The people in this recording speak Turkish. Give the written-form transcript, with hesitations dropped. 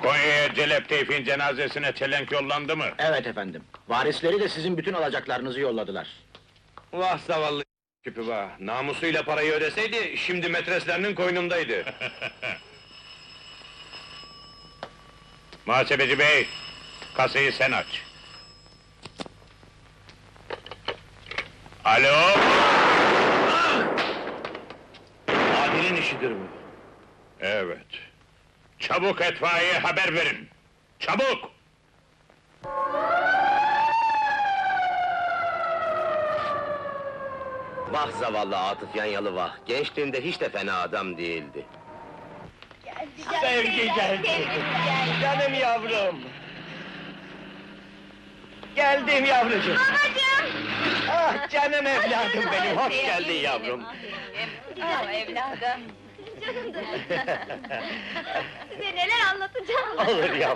Konya'ya Celep Tevfik'in cenazesine çelenk yollandı mı? Evet efendim. Varisleri de sizin bütün alacaklarınızı yolladılar. Vah zavallı küpü vah! Namusuyla parayı ödeseydi, şimdi metreslerinin koynundaydı. Muhasebeci bey, kasayı sen aç. Alo! Adil'in işidir bu. Evet. Çabuk itfaiyeye haber verin! Çabuk! Vah zavallı Atıf Yanyalı vah! Gençliğinde hiç de fena adam değildi. Sevgi geldi. Canım yavrum! Geldim yavrucuğum. Babacığım! Ah canım evladım benim, hoş geldin yavrum. Ah evladım! Canımdır! Size neler anlatacağım! Olur yavrum.